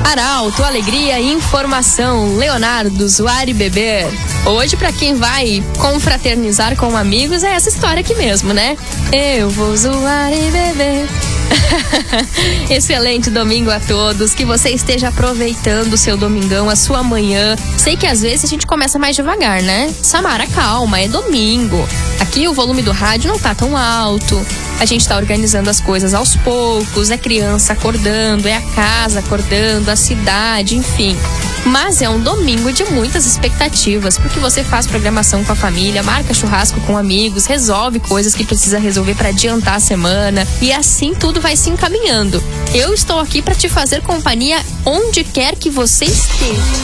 Arauto, alegria e informação. Leonardo, zoar e beber. Hoje, pra quem vai confraternizar com amigos, é essa história aqui mesmo, né? Eu vou zoar e beber. Excelente domingo a todos, que você esteja aproveitando o seu domingão, a sua manhã. Sei que às vezes a gente começa mais devagar, né? Samara, calma, é domingo. Aqui o volume do rádio não tá tão alto. A gente tá organizando as coisas aos poucos, é criança acordando, é a casa acordando, a cidade, enfim. Mas é um domingo de muitas expectativas, porque você faz programação com a família, marca churrasco com amigos, resolve coisas que precisa resolver para adiantar a semana, e assim tudo vai se encaminhando. Eu estou aqui para te fazer companhia onde quer que você esteja.